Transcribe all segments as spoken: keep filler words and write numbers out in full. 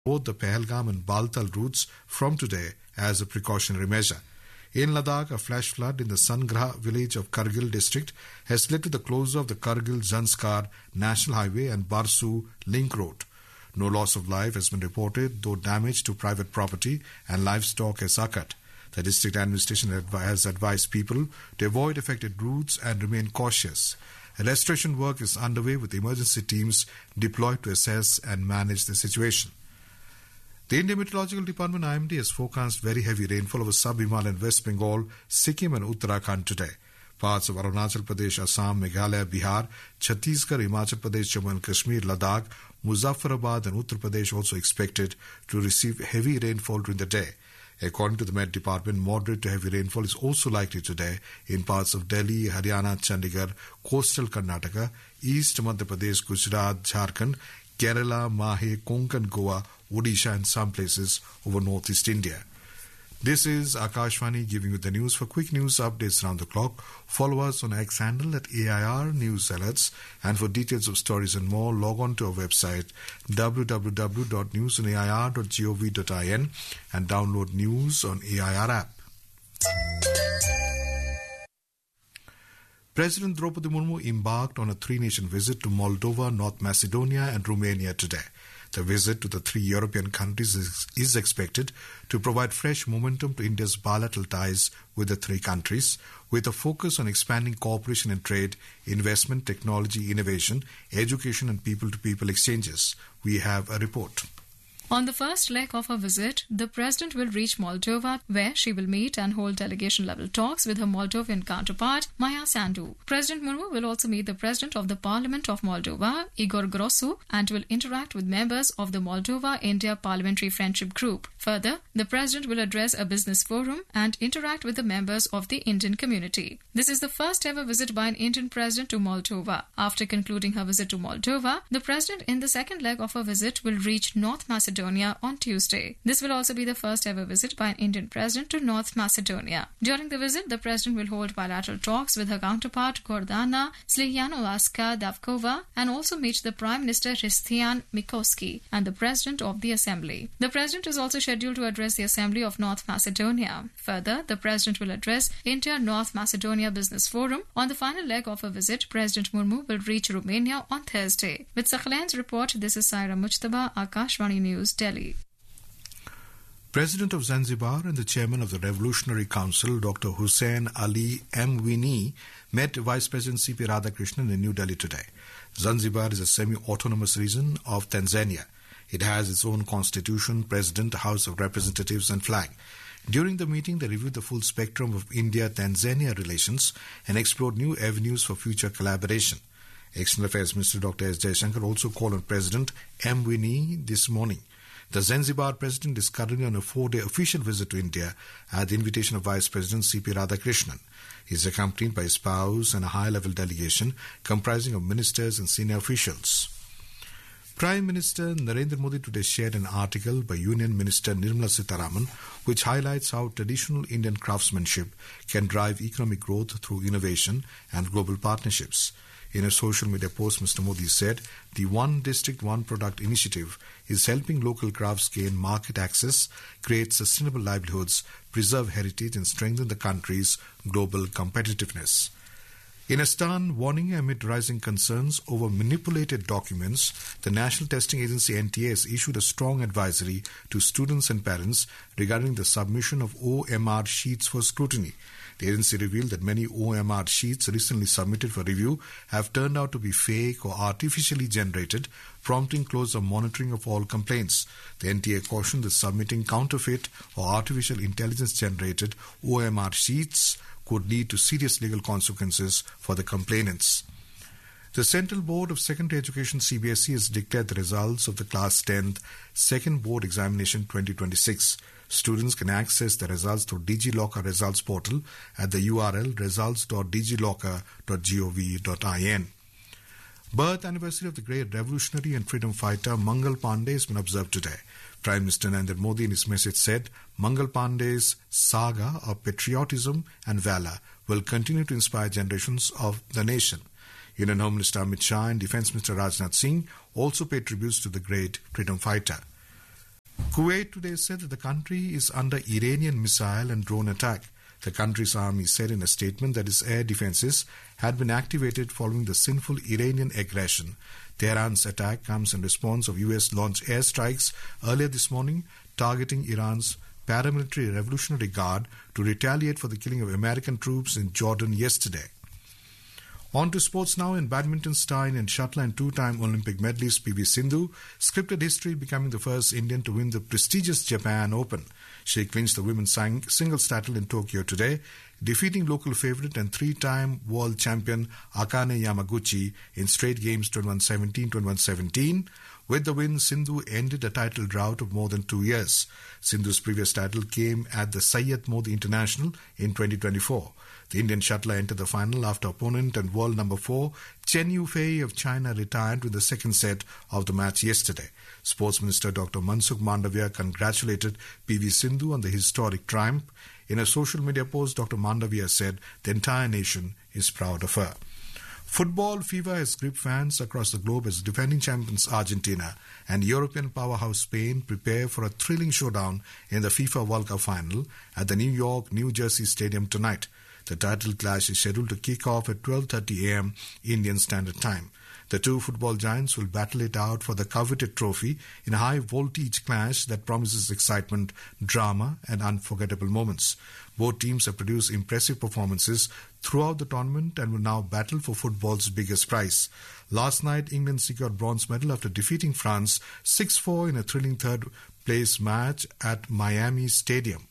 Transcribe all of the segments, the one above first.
both the Pahalgam and Baltal routes from today as a precautionary measure. In Ladakh, a flash flood in the Sangraha village of Kargil district has led to the closure of the Kargil-Zanskar National Highway and Barsu Link Road. No loss of life has been reported, though damage to private property and livestock has occurred. The district administration has advised people to avoid affected routes and remain cautious. A restoration work is underway with emergency teams deployed to assess and manage the situation. The Indian Meteorological Department I M D has forecast very heavy rainfall over sub-Himalayan West Bengal, Sikkim and Uttarakhand today. Parts of Arunachal Pradesh, Assam, Meghalaya, Bihar, Chhattisgarh, Himachal Pradesh, Jammu and Kashmir, Ladakh, Muzaffarabad and Uttar Pradesh also expected to receive heavy rainfall during the day. According to the Met Department, moderate to heavy rainfall is also likely today in parts of Delhi, Haryana, Chandigarh, coastal Karnataka, East Madhya Pradesh, Gujarat, Jharkhand, Kerala, Mahe, Konkan, Goa, Odisha and some places over northeast India. This is Akashvani giving you the news. For quick news updates around the clock, follow us on X handle at A I R News Alerts, and for details of stories and more, log on to our website w w w dot news on a i r dot gov dot i n and download news on A I R app. President Draupadi Murmu embarked on a three-nation visit to Moldova, North Macedonia and Romania today. The visit to the three European countries is, is expected to provide fresh momentum to India's bilateral ties with the three countries, with a focus on expanding cooperation in trade, investment, technology, innovation, education and people-to-people exchanges. We have a report. On the first leg of her visit, the President will reach Moldova, where she will meet and hold delegation-level talks with her Moldovan counterpart, Maia Sandu. President Murmu will also meet the President of the Parliament of Moldova, Igor Grosu, and will interact with members of the Moldova-India Parliamentary Friendship Group. Further, the President will address a business forum and interact with the members of the Indian community. This is the first ever visit by an Indian President to Moldova. After concluding her visit to Moldova, the President in the second leg of her visit will reach North Macedonia on Tuesday. This will also be the first ever visit by an Indian president to North Macedonia. During the visit, the president will hold bilateral talks with her counterpart Gordana Sliyanowska Davkova and also meet the Prime Minister Hristijan Mikoski and the President of the Assembly. The president is also scheduled to address the Assembly of North Macedonia. Further, the president will address India-North Macedonia Business Forum. On the final leg of her visit, President Murmu will reach Romania on Thursday. With Sakhalen's report, this is Saira Mujtaba, Akashvani News, Delhi. President of Zanzibar and the Chairman of the Revolutionary Council, Doctor Hussein Ali Mwinyi, met Vice President C P Radhakrishnan in New Delhi today. Zanzibar is a semi-autonomous region of Tanzania. It has its own constitution, president, House of Representatives and flag. During the meeting, they reviewed the full spectrum of India-Tanzania relations and explored new avenues for future collaboration. External Affairs Minister Doctor S. Jaishankar also called on President Mwinyi this morning. The Zanzibar President is currently on a four-day official visit to India at the invitation of Vice President C P Radhakrishnan. He is accompanied by his spouse and a high-level delegation comprising of ministers and senior officials. Prime Minister Narendra Modi today shared an article by Union Minister Nirmala Sitharaman which highlights how traditional Indian craftsmanship can drive economic growth through innovation and global partnerships. In a social media post, Mister Modi said, the One District, One Product initiative is helping local crafts gain market access, create sustainable livelihoods, preserve heritage and strengthen the country's global competitiveness. In a stern warning amid rising concerns over manipulated documents, the National Testing Agency N T A has issued a strong advisory to students and parents regarding the submission of O M R sheets for scrutiny. The agency revealed that many O M R sheets recently submitted for review have turned out to be fake or artificially generated, prompting closer monitoring of all complaints. The N T A cautioned that submitting counterfeit or artificial intelligence-generated O M R sheets could lead to serious legal consequences for the complainants. The Central Board of Secondary Education C B S E has declared the results of the Class tenth Second Board Examination twenty twenty-six. Students can access the results through DigiLocker Results Portal at the U R L results dot digilocker dot gov dot in. Birth anniversary of the great revolutionary and freedom fighter Mangal Pandey has been observed today. Prime Minister Narendra Modi in his message said, Mangal Pandey's saga of patriotism and valor will continue to inspire generations of the nation. Union Home Minister Amit Shah and Defence Minister Rajnath Singh also paid tributes to the great freedom fighter. Kuwait today said that the country is under Iranian missile and drone attack. The country's army said in a statement that its air defenses had been activated following the sinful Iranian aggression. Tehran's attack comes in response of U S launched airstrikes earlier this morning, targeting Iran's paramilitary Revolutionary Guard to retaliate for the killing of American troops in Jordan yesterday. On to sports now. In badminton, star and shuttle and two-time Olympic medalist P V Sindhu scripted history, becoming the first Indian to win the prestigious Japan Open. She clinched the women's singles title in Tokyo today, defeating local favourite and three-time world champion Akane Yamaguchi in straight games twenty-one seventeen, twenty-one seventeen. With the win, Sindhu ended a title drought of more than two years. Sindhu's previous title came at the Syed Modi International in twenty twenty-four. The Indian shuttler entered the final after opponent and world number four Chen Yufei of China retired with the second set of the match yesterday. Sports Minister Doctor Mansukh Mandavia congratulated P V Sindhu on the historic triumph. In a social media post, Doctor Mandavia said the entire nation is proud of her. Football fever has gripped fans across the globe as defending champions Argentina and European powerhouse Spain prepare for a thrilling showdown in the FIFA World Cup final at the New York, New Jersey Stadium tonight. The title clash is scheduled to kick off at twelve thirty a.m. Indian Standard Time. The two football giants will battle it out for the coveted trophy in a high-voltage clash that promises excitement, drama and unforgettable moments. Both teams have produced impressive performances throughout the tournament and will now battle for football's biggest prize. Last night, England secured bronze medal after defeating France six four in a thrilling third-place match at Miami Stadium.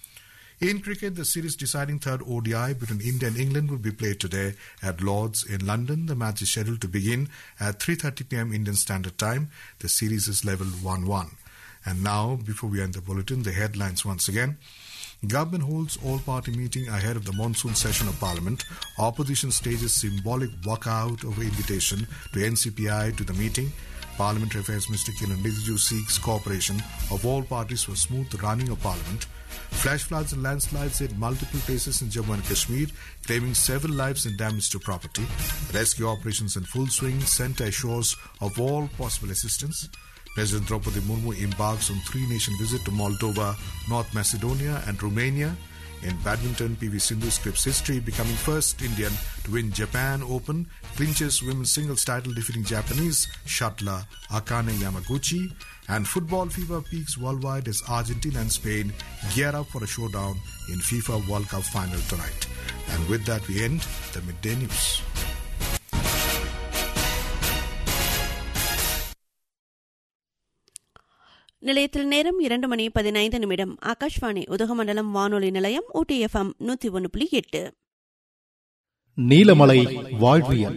In cricket, the series-deciding third O D I between India and England will be played today at Lord's in London. The match is scheduled to begin at three thirty p.m. Indian Standard Time. The series is level one one. And now, before we end the bulletin, the headlines once again. Government holds all-party meeting ahead of the monsoon session of Parliament. Opposition stages symbolic walkout over invitation to N C P I to the meeting. Parliamentary Affairs Minister Kiran Rijiju seeks cooperation of all parties for smooth running of Parliament. Flash floods and landslides hit multiple places in Jammu and Kashmir, claiming several lives and damage to property. Rescue operations in full swing, sent assures of all possible assistance. President Draupadi Murmu embarks on three-nation visit to Moldova, North Macedonia and Romania. In badminton, P V Sindhu scripts history, becoming first Indian to win Japan Open, clinches women's singles title defeating Japanese shuttler Akane Yamaguchi. And football fever peaks worldwide as Argentina and Spain gear up for a showdown in FIFA World Cup final tonight. And with that, we end the Midday News. நிலையத்தில் நேரம் இரண்டு மணி பதினைந்து நிமிடம். ஆகாஷ்வாணி உதகமண்டலம் வானொலி நிலையம் ஊட்டி FM நூத்தி ஒன்று புள்ளி எட்டு. நீலமலை வாழ்வியல்.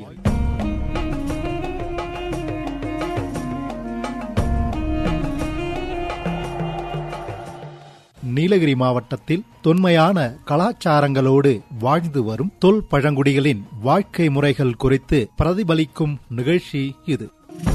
நீலகிரி மாவட்டத்தில் தொன்மையான கலாச்சாரங்களோடு வாழ்ந்து வரும் தொல் பழங்குடிகளின் வாழ்க்கை முறைகள் குறித்து பிரதிபலிக்கும் நிகழ்ச்சி இது.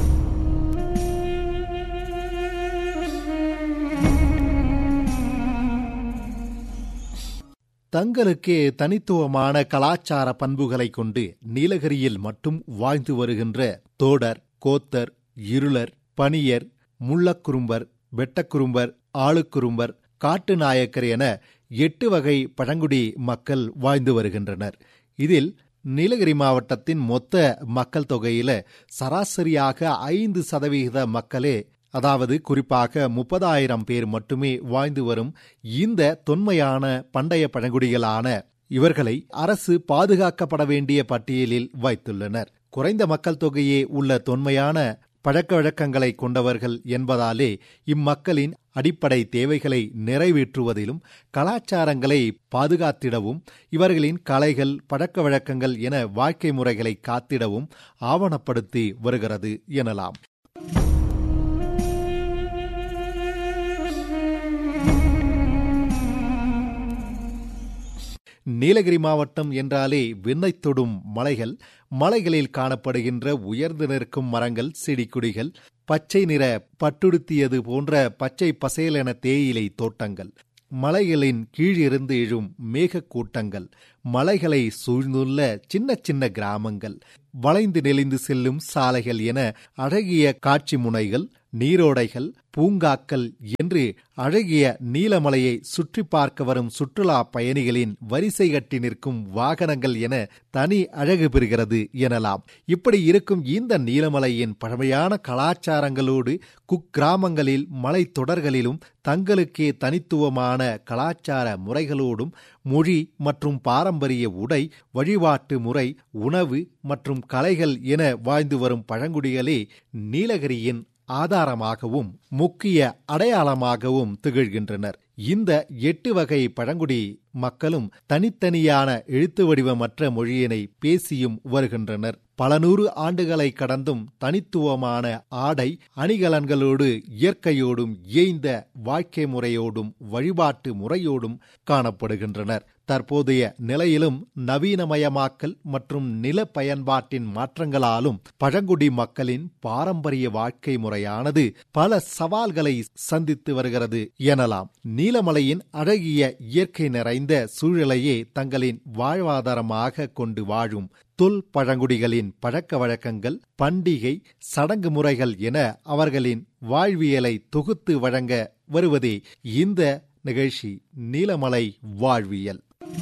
தங்களுக்கே தனித்துவமான கலாச்சார பண்புகளை கொண்டு நீலகிரியில் மட்டும் வாழ்ந்து வருகின்ற தோடர், கோத்தர், இருளர், பனியர், முள்ளக்குறும்பர், வெட்டக்குறும்பர், ஆளுக்குறும்பர், காட்டு நாயக்கர் என எட்டு வகை பழங்குடி மக்கள் வாழ்ந்து வருகின்றனர். இதில் நீலகிரி மாவட்டத்தின் மொத்த மக்கள் தொகையில சராசரியாக ஐந்து சதவிகித மக்களே, அதாவது குறிப்பாக முப்பதாயிரம் பேர் மட்டுமே வாழ்ந்து வரும் இந்த தொன்மையான பண்டைய பழங்குடிகளான இவர்களை அரசு பாதுகாக்கப்பட வேண்டிய பட்டியலில் வைத்துள்ளனர். குறைந்த மக்கள் தொகையே உள்ள தொன்மையான பழக்க வழக்கங்களை கொண்டவர்கள் என்பதாலே இம்மக்களின் அடிப்படை தேவைகளை நிறைவேற்றுவதிலும் கலாச்சாரங்களை பாதுகாத்திடவும் இவர்களின் கலைகள், பழக்க வழக்கங்கள் என வாழ்க்கை முறைகளை காத்திடவும் ஆவணப்படுத்தி வருகிறது எனலாம். நீலகிரி மாவட்டம் என்றாலே விண்ணை தொடும் மலைகள், மலைகளில் காணப்படுகின்ற உயர்ந்து நிற்கும் மரங்கள், செடி கொடிகள், பச்சை நிற பட்டுடுத்தியது போன்ற பச்சை பசேலென தேயிலை தோட்டங்கள், மலைகளின் கீழிருந்து எழும் மேகக்கூட்டங்கள், மலைகளை சூழ்ந்துள்ள சின்ன சின்ன கிராமங்கள், வளைந்து நெளிந்து செல்லும் சாலைகள் என அழகிய காட்சி முனைகள், நீரோடைகள், பூங்காக்கள் என்று அழகிய நீலமலையை சுற்றி பார்க்க வரும் சுற்றுலா பயணிகளின் வரிசை கட்டி நிற்கும் வாகனங்கள் என தனி அழகு பெறுகிறது எனலாம். இப்படி இருக்கும் இந்த நீலமலையின் பழமையான கலாச்சாரங்களோடு குக்கிராமங்களில் மலை தொடர்களிலும் தங்களுக்கே தனித்துவமான கலாச்சார முறைகளோடும் மொழி மற்றும் பாரம்பரிய உடை, வழிபாட்டு முறை, உணவு மற்றும் கலைகள் என வாழ்ந்து வரும் பழங்குடிகளே நீலகிரியின் ஆதாரமாகவும் முக்கிய அடையாளமாகவும் திகழ்கின்றனர். இந்த எட்டு வகை பழங்குடி மக்களும் தனித்தனியான எழுத்து வடிவமற்ற மொழியினை பேசியும் வருகின்றனர். பல நூறு ஆண்டுகளை கடந்தும் தனித்துவமான ஆடை அணிகலன்களோடு இயற்கையோடும் இயைந்த வாழ்க்கை முறையோடும் வழிபாட்டு முறையோடும் காணப்படுகின்றனர். தற்போதைய நிலையிலும் நவீனமயமாக்கல் மற்றும் நில பயன்பாட்டின் மாற்றங்களாலும் பழங்குடி மக்களின் பாரம்பரிய வாழ்க்கை முறையானது பல சவால்களை சந்தித்து வருகிறது எனலாம். நீலமலையின் அழகிய இயற்கை நிறைந்த சூழலையே தங்களின் வாழ்வாதாரமாக கொண்டு வாழும் தொல் பழங்குடிகளின் பழக்க வழக்கங்கள், பண்டிகை, சடங்கு முறைகள் என அவர்களின் வாழ்வியலை தொகுத்து வழங்க வருவதே இந்த நிகழ்ச்சி நீலமலை வாழ்வியல்.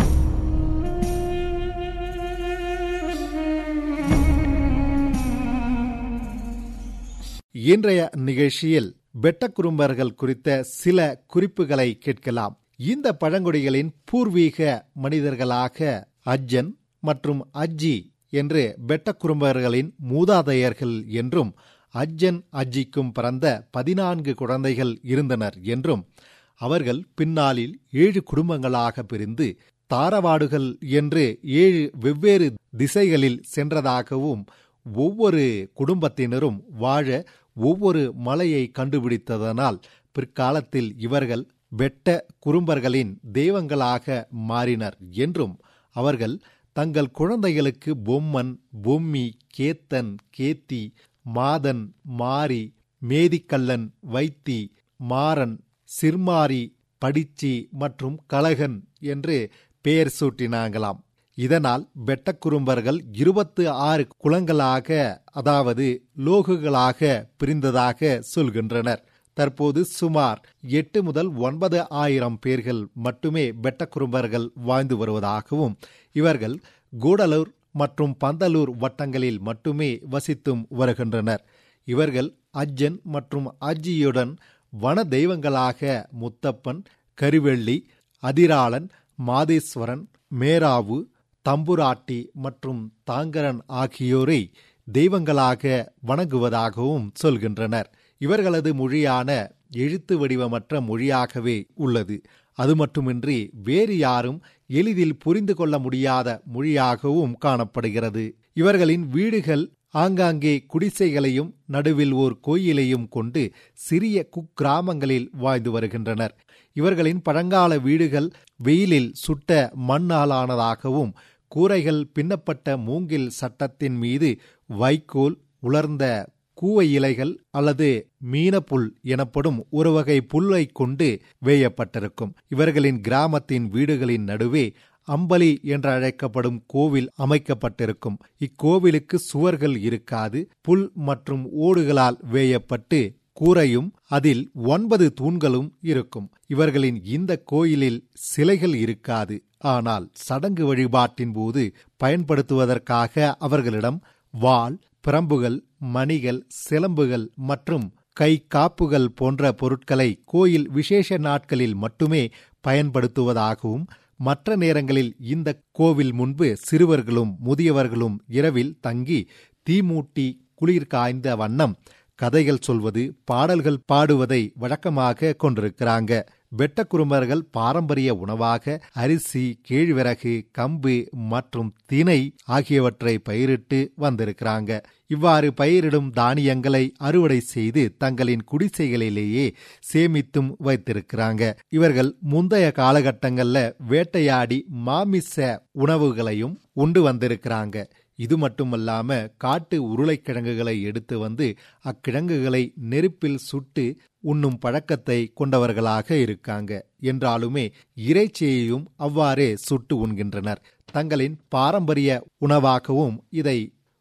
இன்றைய நிகழ்ச்சியில் வெட்டக்குறும்பர்கள் குறித்த சில குறிப்புகளை கேட்கலாம். இந்த பழங்குடிகளின் பூர்வீக மனிதர்களாக அஜ்ஜன் மற்றும் அஜ்ஜி என்று வெட்டக்குறும்பர்களின் மூதாதையர்கள் என்றும், அஜ்ஜன் அஜ்ஜிக்கும் பிறந்த பதினான்கு குழந்தைகள் இருந்தனர் என்றும், அவர்கள் பின்னாளில் ஏழு குடும்பங்களாக பிரிந்து தாரவாடுகள் என்று ஏழு வெவ்வேறு திசைகளில் சென்றதாகவும், ஒவ்வொரு குடும்பத்தினரும் வாழ ஒவ்வொரு மலையை கண்டுபிடித்ததனால் பிற்காலத்தில் இவர்கள் வெட்ட குறும்பர்களின் தெய்வங்களாக மாறினர் என்றும், அவர்கள் தங்கள் குழந்தைகளுக்கு பொம்மன், பொம்மி, கேத்தன், கேத்தி, மாதன், மாரி, மேதிக்கல்லன், வைத்தி, மாறன், சிர்மாரி, படிச்சி மற்றும் கலகன் என்று பெயர் சூட்டினாங்களாம். இதனால் வெட்டக்குறும்பர்கள் இருபத்து ஆறு குலங்களாக, அதாவது லோகுகளாக பிரிந்ததாக சொல்கின்றனர். தற்போது சுமார் எட்டு முதல் ஒன்பது ஆயிரம் பேர்கள் மட்டுமே வெட்டக்குறும்பர்கள் வாழ்ந்து வருவதாகவும், இவர்கள் கூடலூர் மற்றும் பந்தலூர் வட்டங்களில் மட்டுமே வசித்தும் வருகின்றனர். இவர்கள் அஜ்ஜன் மற்றும் அஜ்ஜியுடன் வன தெய்வங்களாக முத்தப்பன், கருவெள்ளி, அதிராளன், மாதேஸ்வரன், மேராவு, தம்புராட்டி மற்றும் தாங்கரன் ஆகியோரை தெய்வங்களாக வணங்குவதாகவும் சொல்கின்றனர். இவர்களது மொழியான எழுத்து வடிவமற்ற மொழியாகவே உள்ளது. அது மட்டுமின்றி வேறு யாரும் எளிதில் புரிந்து கொள்ள முடியாத மொழியாகவும் காணப்படுகிறது. இவர்களின் வீடுகள் ஆங்காங்கே குடிசைகளையும் நடுவில் ஓர் கோயிலையும் கொண்டு சிறிய குக்கிராமங்களில் வாழ்ந்து வருகின்றனர். இவர்களின் பழங்கால வீடுகள் வெயிலில் சுட்ட மண்ணாலானதாகவும், கூரைகள் பின்னப்பட்ட மூங்கில் சட்டத்தின் மீது வைக்கோல், உலர்ந்த கூவை இலைகள் அல்லது மீனப்புல் எனப்படும் ஒரு வகை புல்லை கொண்டு வேயப்பட்டிருக்கும். இவர்களின் கிராமத்தின் வீடுகளின் நடுவே அம்பலி என்று அழைக்கப்படும் கோவில் அமைக்கப்பட்டிருக்கும். இக்கோவிலுக்கு சுவர்கள் இருக்காது. புல் மற்றும் ஓடுகளால் வேயப்பட்டு கூரையும் அதில் ஒன்பது தூண்களும் இருக்கும். இவர்களின் இந்த கோயிலில் சிலைகள் இருக்காது. ஆனால் சடங்கு வழிபாட்டின் போது பயன்படுத்துவதற்காக அவர்களிடம் வாள், பிரம்புகள், மணிகள், சிலம்புகள் மற்றும் கை காப்புகள் போன்ற பொருட்களை கோயில் விசேஷ நாட்களில் மட்டுமே பயன்படுத்துவதாகவும், மற்ற நேரங்களில் இந்த கோவில் முன்பு சிறுவர்களும் முதியவர்களும் இரவில் தங்கி தீமூட்டி குளிர் காய்ந்த வண்ணம் கதைகள் சொல்வது, பாடல்கள் பாடுவதை வழக்கமாக கொண்டிருக்கிறாங்க. வெட்டக்குறும்பர்கள் பாரம்பரிய உணவாக அரிசி, கேழ்விறகு, கம்பு மற்றும் திணை ஆகியவற்றை பயிரிட்டு வந்திருக்கிறாங்க. இவ்வாறு பயிரிடும் தானியங்களை அறுவடை செய்து தங்களின் குடிசைகளிலேயே சேமித்தும் வைத்திருக்கிறாங்க. இவர்கள் முந்தைய காலகட்டங்கள்ல வேட்டையாடி மாமிச உணவுகளையும் உண்டு வந்திருக்கிறாங்க. இது மட்டுமல்லாம காட்டு உருளைக்கிழங்குகளை எடுத்து வந்து அக்கிழங்குகளை நெருப்பில் சுட்டு உண்ணும் பழக்கத்தை கொண்டவர்களாக இருக்காங்க. என்றாலுமே இறைச்சியையும் அவ்வாறே சுட்டு உண்கின்றனர். தங்களின் பாரம்பரிய உணவாகவும் இதை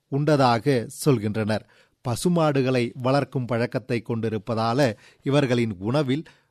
உண்டதாக சொல்கின்றனர். பசுமாடுகளை வளர்க்கும் பழக்கத்தை கொண்டிருப்பதால இவர்களின் உணவில்